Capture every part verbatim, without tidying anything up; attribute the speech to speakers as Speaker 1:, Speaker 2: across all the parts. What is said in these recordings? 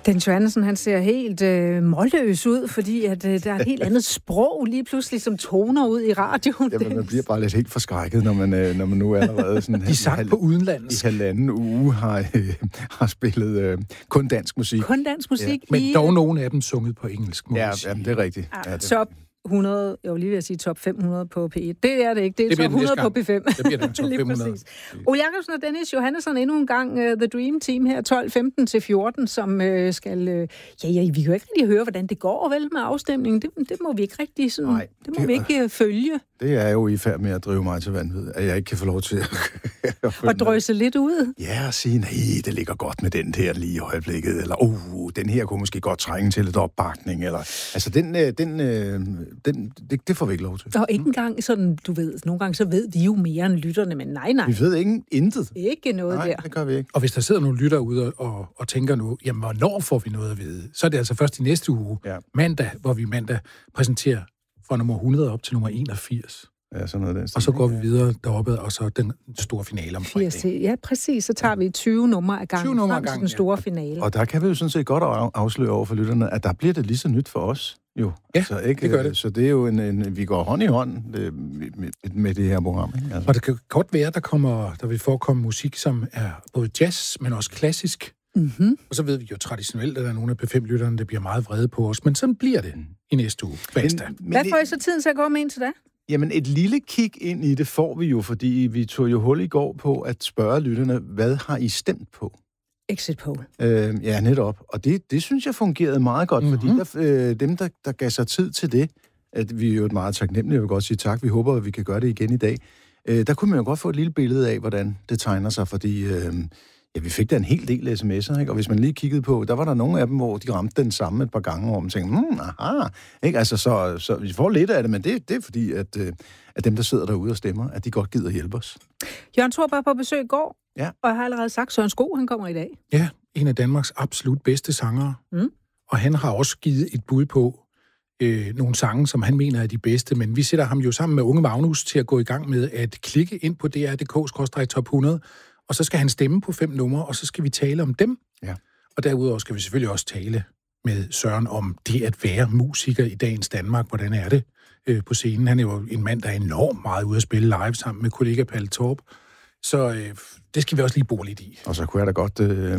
Speaker 1: Dennis Johannesson, han ser helt øh, målløs ud, fordi at, øh, der er et helt andet sprog lige pludselig, som toner ud i radioen.
Speaker 2: Jamen, man bliver bare lidt helt forskrækket, når man, øh, når man nu allerede sådan...
Speaker 3: De sang på udenlands.
Speaker 2: I halvanden uge har, øh, har spillet øh, kun dansk musik.
Speaker 1: Kun dansk musik.
Speaker 2: Ja.
Speaker 3: Men dog nogle af dem sunget på engelsk, må
Speaker 2: Ja,
Speaker 3: man sige.
Speaker 2: jamen, det er rigtigt.
Speaker 1: Ja,
Speaker 2: Ja, det...
Speaker 1: top hundrede, jeg vil lige ved at sige top fem hundrede på P et. Det er det ikke, det er
Speaker 3: Det
Speaker 1: top hundrede på P fem.
Speaker 3: Det bliver den top fem hundrede.
Speaker 1: Ole Jacobsen og Dennis Johannesson endnu en gang, uh, The Dream Team her, tolv femten til fjorten, som uh, skal... Uh, ja, ja, vi kan jo ikke rigtig høre, hvordan det går vel med afstemningen. Det, det må vi ikke rigtig sådan...
Speaker 2: Nej,
Speaker 1: det må
Speaker 2: det,
Speaker 1: vi ikke uh, følge.
Speaker 2: Det er jo i færd med at drive mig til vanvid, at jeg ikke kan få lov til at...
Speaker 1: Og drøse lidt ud.
Speaker 2: Ja, og sige, nej, det ligger godt med den her lige i øjeblikket, eller uh, den her kunne måske godt trænge til lidt opbakning, eller... Altså, den, den, den, det, det får vi ikke lov til.
Speaker 1: Og ikke engang sådan, du ved, nogle gange så ved vi jo mere end lytterne, men nej, nej.
Speaker 2: Vi ved ikke intet.
Speaker 1: Ikke noget
Speaker 2: nej,
Speaker 1: der.
Speaker 2: det gør vi ikke.
Speaker 3: Og hvis der sidder nogle lytter ude og, og tænker nu, jamen, hvornår får vi noget at vide? Så er det altså først i næste uge, ja. mandag, hvor vi mandag præsenterer fra nummer hundrede op til nummer enogfirs.
Speaker 2: Ja, sådan noget den stil.
Speaker 3: Og så går vi videre deroppe, og så den store finale om fredagen.
Speaker 1: Ja, præcis. Så tager vi tyve numre af gangen frem til den store ja. finale.
Speaker 2: Og der kan vi jo sådan set godt afsløre over for lytterne, at der bliver det lige så nyt for os. Jo.
Speaker 3: Ja,
Speaker 2: så ikke,
Speaker 3: det gør det.
Speaker 2: Så det er jo en, en vi går hånd i hånd det, med, med det her program. Ikke? Altså.
Speaker 3: Og det kan godt være, der kommer, der vil forekomme musik, som er både jazz, men også klassisk.
Speaker 1: Mm-hmm.
Speaker 3: Og så ved vi jo traditionelt, at der er nogle af P fem-lytterne, der bliver meget vrede på os. Men sådan bliver det i næste uge. Men,
Speaker 1: men, Hvad får I så tiden til at gå med ind til det?
Speaker 2: Jamen, et lille kig ind i det får vi jo, fordi vi tog jo hul i går på at spørge lytterne, hvad har I stemt på?
Speaker 1: Exit poll.
Speaker 2: Øh, ja, netop. Og det, det synes jeg fungerede meget godt, mm-hmm. fordi der, øh, dem, der, der gav sig tid til det, at vi er jo et meget taknemmelige, jeg vil godt sige tak, vi håber, at vi kan gøre det igen i dag. Øh, der kunne man jo godt få et lille billede af, hvordan det tegner sig, fordi øh, ja, vi fik da en hel del sms'er, ikke? Og hvis man lige kiggede på, der var der nogle af dem, hvor de ramte den samme et par gange, hvor man tænkte, hmm, aha, ikke? Altså, så, så vi får lidt af det, men det, det er fordi, at, øh, at dem, der sidder derude og stemmer, at de godt gider hjælpe os.
Speaker 1: Jørgen Thor var på besøg i går,
Speaker 2: ja.
Speaker 1: og jeg har allerede sagt, Søren Sko, han kommer i dag.
Speaker 3: Ja, en af Danmarks absolut bedste sangere. Mm. Og han har også givet et bud på øh, nogle sange, som han mener er de bedste, men vi sætter ham jo sammen med Unge Magnus til at gå i gang med at klikke ind på D R punktum d k top hundrede, og så skal han stemme på fem numre, og så skal vi tale om dem.
Speaker 2: Ja.
Speaker 3: Og derudover skal vi selvfølgelig også tale med Søren om det at være musiker i dagens Danmark. Hvordan er det øh, på scenen? Han er jo en mand, der er enormt meget ude at spille live sammen med kollega Palle Torp. Så øh, det skal vi også lige bo lidt i.
Speaker 2: Og så kunne jeg da godt øh,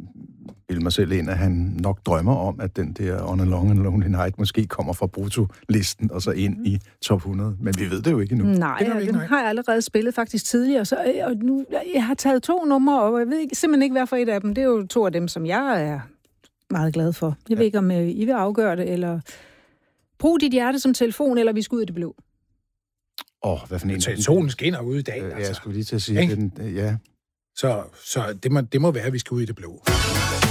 Speaker 2: bilde mig selv ind, at han nok drømmer om, at den der On a Long and Lonely Night måske kommer fra Brutto-listen og så ind mm. i top hundrede. Men vi ved det jo ikke endnu.
Speaker 1: Nej,
Speaker 3: det
Speaker 1: den har jeg allerede spillet faktisk tidligere. Så, og nu, jeg har taget to numre, og jeg ved ikke, simpelthen ikke, hvad for et af dem. Det er jo to af dem, som jeg er meget glad for. Jeg ja. ved ikke, om I vil afgøre det, eller brug dit hjerte som telefon, eller vi skal ud i det blå.
Speaker 2: Åh, oh, hvad for en?
Speaker 3: Solen skinner ude i dag,
Speaker 2: øh,
Speaker 3: altså.
Speaker 2: Ja, jeg skulle lige til at sige, den, ja.
Speaker 3: Så, så det, må, det må være, at vi skal ud i det blå.